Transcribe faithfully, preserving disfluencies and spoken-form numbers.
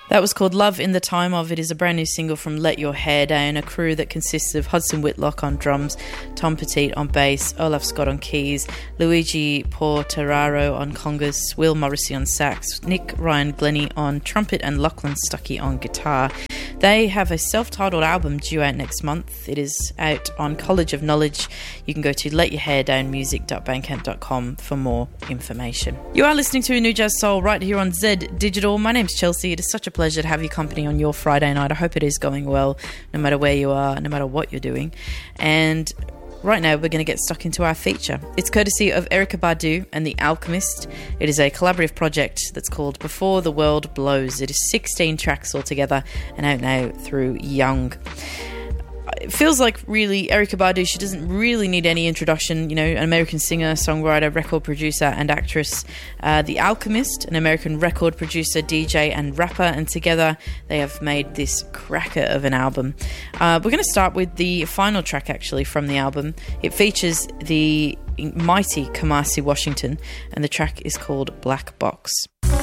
That was called Love in the Time Of. It is a brand new single from Let Your Hair Down, a crew that consists of Hudson Whitlock on drums, Tom Petite on bass, Olaf Scott on keys, Luigi Portararo on congas, Will Morrissey on sax, Nick Ryan Glennie on trumpet and Lachlan Stuckey on guitar. They have a self-titled album due out next month. It is out on College of Knowledge. You can go to let your hair down music dot bandcamp dot com for more information. You are listening to New Jazz Soul right here on Z Digital. My name's Chelsea. It is such a pleasure to have you company on your Friday night. I hope it is going well, no matter where you are, no matter what you're doing. And right now we're going to get stuck into our feature. It's courtesy of Erykah Badu and The Alchemist. It is a collaborative project that's called Before the World Blows. It is sixteen tracks altogether and out now through Young. It feels like really Erykah Badu, she doesn't really need any introduction. You know, an American singer, songwriter, record producer and actress. Uh, The Alchemist, an American record producer, D J and rapper, and together they have made this cracker of an album. Uh, we're going to start with the final track actually from the album. It features the mighty Kamasi Washington and the track is called Black Box.